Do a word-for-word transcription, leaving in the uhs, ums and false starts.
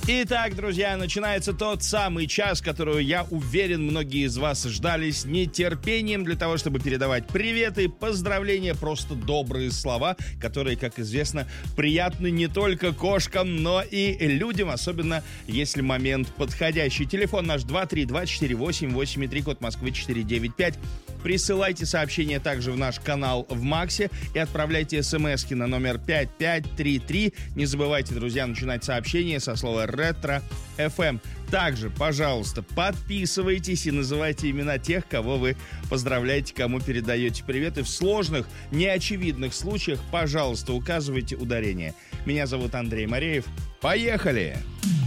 Итак, друзья, начинается тот самый час, которого, я уверен, многие из вас ждали с нетерпением для того, чтобы передавать приветы, поздравления, просто добрые слова, которые, как известно, приятны не только кошкам, но и людям, особенно если момент подходящий. Телефон наш два три два четыре восемь восемь три, код Москвы четыре девять пять. Присылайте сообщения также в наш канал в Максе и отправляйте смски на номер пять пять три три. Не забывайте, друзья, начинать сообщение со слова «Ретро эф эм». Также, пожалуйста, подписывайтесь и называйте имена тех, кого вы поздравляете, кому передаете привет. И в сложных, неочевидных случаях, пожалуйста, указывайте ударение. Меня зовут Андрей Мареев. Поехали!